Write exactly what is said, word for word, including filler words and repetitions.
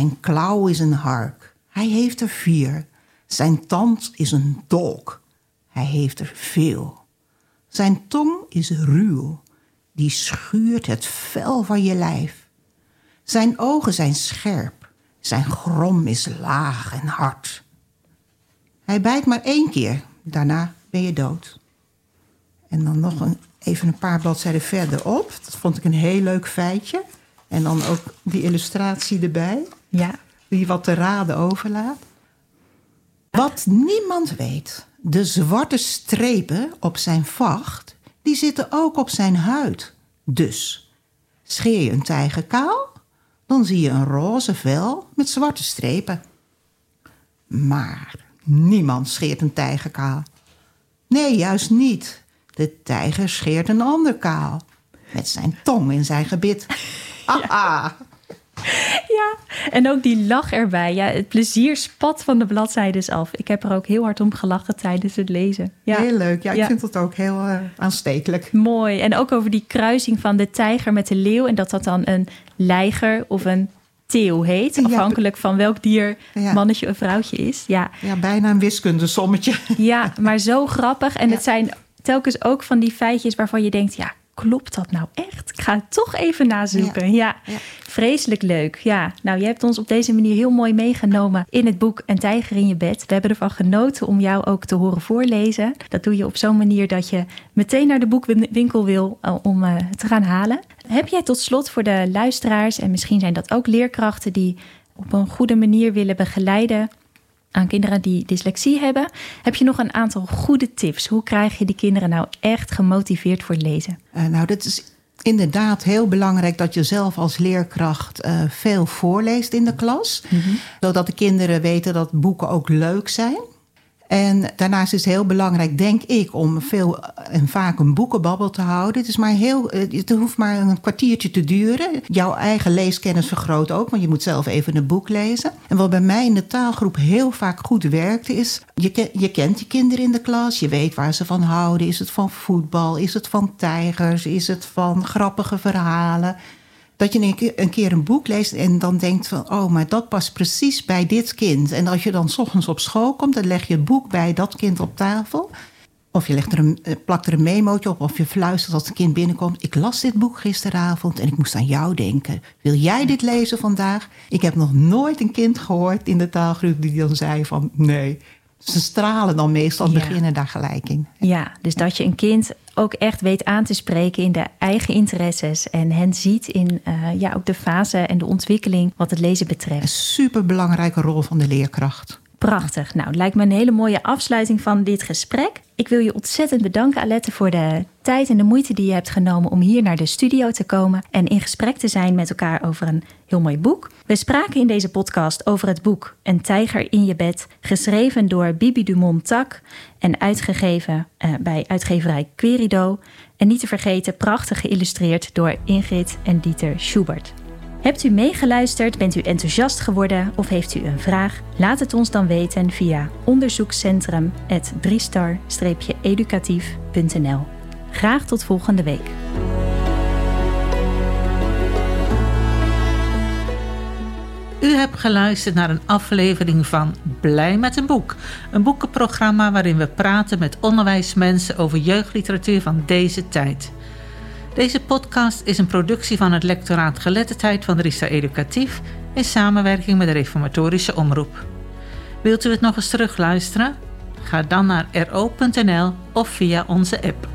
Zijn klauw is een hark, hij heeft er vier. Zijn tand is een dolk, hij heeft er veel. Zijn tong is ruw, die schuurt het vel van je lijf. Zijn ogen zijn scherp, zijn grom is laag en hard. Hij bijt maar één keer, daarna ben je dood. En dan nog een, even een paar bladzijden verderop. Dat vond ik een heel leuk feitje. En dan ook die illustratie erbij. Ja. Die wat te raden overlaat. Wat niemand weet, de zwarte strepen op zijn vacht, die zitten ook op zijn huid. Dus, scheer je een tijger kaal, dan zie je een roze vel met zwarte strepen. Maar niemand scheert een tijger kaal. Nee, juist niet. De tijger scheert een ander kaal. Met zijn tong in zijn gebit. Haha. Ja, en ook die lach erbij. Ja, het plezier spat van de bladzijdes af. Ik heb er ook heel hard om gelachen tijdens het lezen. Ja. Heel leuk. Ja, ik ja. vind het ook heel uh, aanstekelijk. Mooi. En ook over die kruising van de tijger met de leeuw. En dat dat dan een leiger of een teeuw heet. Afhankelijk ja. van welk dier ja. mannetje of vrouwtje is. Ja, ja bijna een wiskundesommetje. Ja, maar zo grappig. En ja. het zijn telkens ook van die feitjes waarvan je denkt, ja, klopt dat nou echt? Ik ga het toch even nazoeken. Ja, ja. ja. Vreselijk leuk. Ja, nou, je hebt ons op deze manier heel mooi meegenomen in het boek Een tijger in je bed. We hebben ervan genoten om jou ook te horen voorlezen. Dat doe je op zo'n manier dat je meteen naar de boekwinkel wil om uh, te gaan halen. Heb jij tot slot voor de luisteraars, en misschien zijn dat ook leerkrachten die op een goede manier willen begeleiden aan kinderen die dyslexie hebben, heb je nog een aantal goede tips? Hoe krijg je die kinderen nou echt gemotiveerd voor het lezen? Uh, nou, dat is inderdaad heel belangrijk dat je zelf als leerkracht uh, veel voorleest in de klas. Mm-hmm. Zodat de kinderen weten dat boeken ook leuk zijn. En daarnaast is het heel belangrijk, denk ik, om veel en vaak een boekenbabbel te houden. Het is maar heel, het hoeft maar een kwartiertje te duren. Jouw eigen leeskennis vergroot ook, want je moet zelf even een boek lezen. En wat bij mij in de taalgroep heel vaak goed werkte is, je, je kent die kinderen in de klas, je weet waar ze van houden. Is het van voetbal, is het van tijgers, is het van grappige verhalen? Dat je een keer een boek leest en dan denkt van, oh, maar dat past precies bij dit kind. En als je dan 's ochtends op school komt, dan leg je het boek bij dat kind op tafel. Of je legt er een, plakt er een memootje op, of je fluistert als het kind binnenkomt. Ik las dit boek gisteravond en ik moest aan jou denken. Wil jij dit lezen vandaag? Ik heb nog nooit een kind gehoord in de taalgroep die dan zei van, nee. Ze stralen dan meestal, ja. beginnen daar gelijk in. Ja, dus dat je een kind ook echt weet aan te spreken in de eigen interesses. En hen ziet in uh, ja, ook de fase en de ontwikkeling wat het lezen betreft. Een superbelangrijke rol van de leerkracht. Prachtig. Nou, het lijkt me een hele mooie afsluiting van dit gesprek. Ik wil je ontzettend bedanken, Alette, voor de tijd en de moeite die je hebt genomen om hier naar de studio te komen en in gesprek te zijn met elkaar over een heel mooi boek. We spraken in deze podcast over het boek Een tijger in je bed, geschreven door Bibi Dumont-Tak en uitgegeven uh, bij uitgeverij Querido. En niet te vergeten, prachtig geïllustreerd door Ingrid en Dieter Schubert. Hebt u meegeluisterd, bent u enthousiast geworden of heeft u een vraag? Laat het ons dan weten via onderzoekscentrum at driestar educatief punt n l. Graag tot volgende week. U hebt geluisterd naar een aflevering van Blij met een boek. Een boekenprogramma waarin we praten met onderwijsmensen over jeugdliteratuur van deze tijd. Deze podcast is een productie van het Lectoraat Geletterdheid van Driestar Educatief in samenwerking met de Reformatorische Omroep. Wilt u het nog eens terugluisteren? Ga dan naar r o punt n l of via onze app.